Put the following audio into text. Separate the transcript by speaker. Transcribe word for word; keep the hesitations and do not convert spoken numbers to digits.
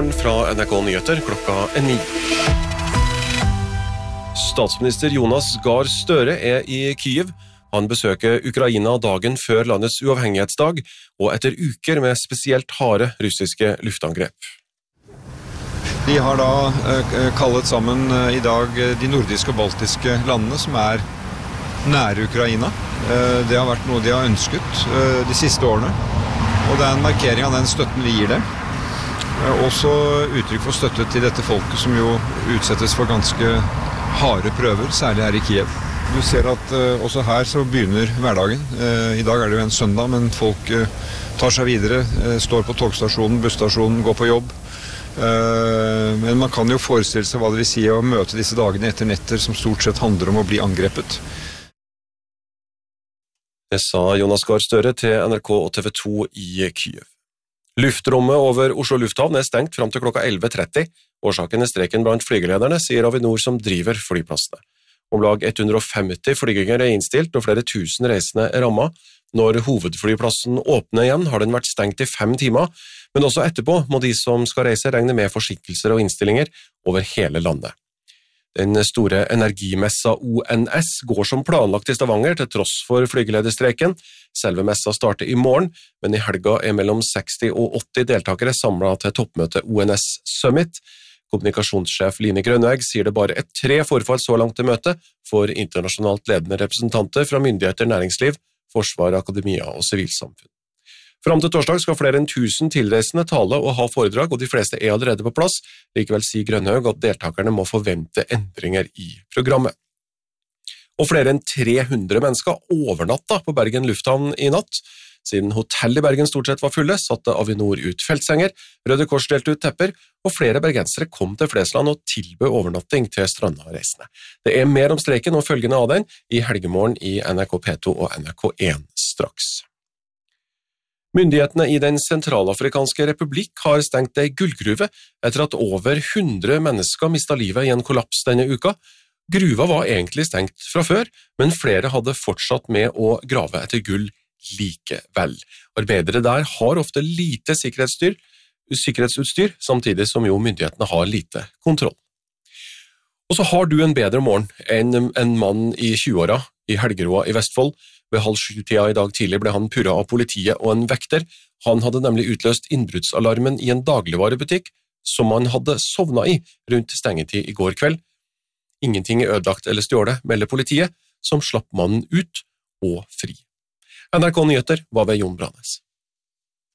Speaker 1: Nyhetsmorgen fra N R K Nyheter klokka er ni. Statsminister Jonas Gahr Støre er i Kyiv. Han besøker Ukraina dagen før landets uavhengighetsdag, og etter uker med spesielt harde russiske luftangrep.
Speaker 2: Vi har da kallet sammen i dag de nordiske og baltiske landene som er nære Ukraina. Det har vært noe de har ønsket de siste årene, og det er en markering av den støtten vi gir dem. Også uttrykk for støtte til dette folket som jo utsettes for ganske harde prøver, særlig her i Kiev. Du ser at uh, også her så begynner hverdagen. Uh, I dag er det jo en søndag, men folk uh, tar seg videre, uh, står på togstasjonen, busstasjonen, går på jobb. Uh, men man kan jo forestille seg hva det vil si å møte disse dagene etter netter som stort sett handler om å bli angrepet.
Speaker 1: Det sa Jonas Gahr Støre til N R K og T V to i Kyiv. Luftrommet over Oslo lufthavn er stengt fram til klokka elleve tretti. Årsaken er streiken blant flygelederne, sier Avinor som driver flyplassene. Om lag ett hundre og femti flygninger er innstilt, og flere tusen reisende er rammet. Når hovedflyplassen åpner igjen, har den vært stengt i fem timer, men også etterpå må de som skal reise regne med forsinkelser og innstillinger over hele landet. Den store energimessa O N S går som planlagt i Stavanger til tross for flygelederstreiken. Selve messa starter i morgen, men i helga er mellom seksti og åtti deltakere samlet til toppmøte O N S Summit. Kommunikasjonssjef Line Grønneegg sier det bare er tre forfall så langt til møte for internasjonalt ledende representanter fra myndigheter, næringsliv, forsvar, akademia og sivilsamfunn. Fram til torsdag skal flere enn tusen tilreisende tale og ha foredrag, og de fleste er allerede på plass. Likevel sier Grønnehaug at deltakerne må forvente endringer i programmet. Og flere enn tre hundre mennesker overnatta på Bergen lufthavn i natt. Siden hotell i Bergen stort sett var fulle, satte Avinor ut feltsenger, Røde Kors delte ut tepper, og flere bergensere kom til Flesland og tilbød overnatting til strandreisende. Det er mer om streiken og følgende av den i helgemorgen i N R K P to og N R K én straks. Myndighetene i den sentralafrikanske republikk har stengt ei gullgruve etter at over hundre mennesker mistet livet i en kollaps denne uka. Gruva var egentlig stengt fra før, men flere hadde fortsatt med å grave etter gull likevel. Arbeidere der har ofte lite sikkerhetsutstyr, sikkerhetsutstyr, samtidig som jo myndighetene har lite kontroll. Og så har du en bedre morgen enn en mann i tjueåra i Helgeroa i Vestfold. Ved halv sju-tida i dag tidlig ble han purret av politiet og en vekter. Han hadde nemlig utløst innbruddsalarmen i en dagligvarebutikk som han hadde sovnet i rundt stengetid i går kveld. Ingenting er ødelagt eller stjålet, melder politiet, som slapp mannen ut og fri. N R K Nyheter var ved Jon Branes.